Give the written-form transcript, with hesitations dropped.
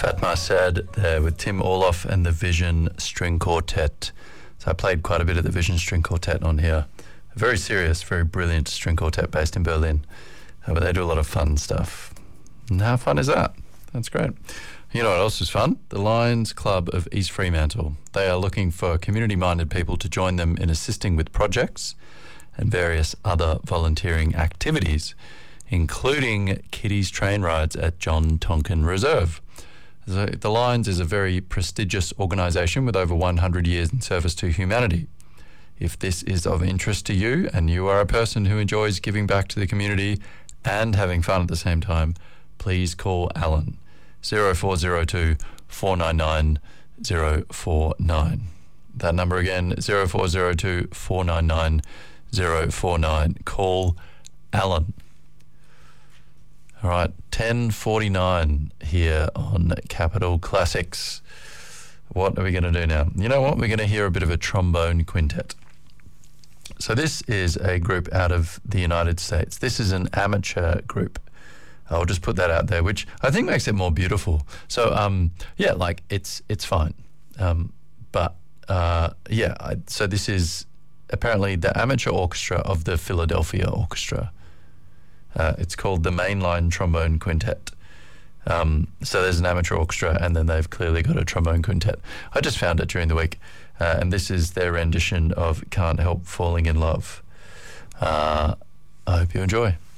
Fatma said there with Tim Orloff and the Vision String Quartet. So I played quite a bit of the Vision String Quartet on here. A very serious, very brilliant string quartet based in Berlin. But they do a lot of fun stuff. And how fun is that? That's great. You know what else is fun? The Lions Club of East Fremantle. They are looking for community-minded people to join them in assisting with projects and various other volunteering activities, including kiddies train rides at John Tonkin Reserve. The Lions is a very prestigious organisation with over 100 years in service to humanity. If this is of interest to you and you are a person who enjoys giving back to the community and having fun at the same time, please call Alan, 0402 499 049. That number again, 0402 499 049. Call Alan. All right, 10:49 here on Capital Classics. What are we going to do now? You know what? We're going to hear a bit of a trombone quintet. So this is a group out of the United States. This is an amateur group. I'll just put that out there, which I think makes it more beautiful. So, yeah, like it's fine. So this is apparently the amateur orchestra of the Philadelphia Orchestra. It's called the Mainline Trombone Quintet. So there's an amateur orchestra, and then they've clearly got a trombone quintet. I just found it during the week, and this is their rendition of Can't Help Falling in Love. I hope you enjoy.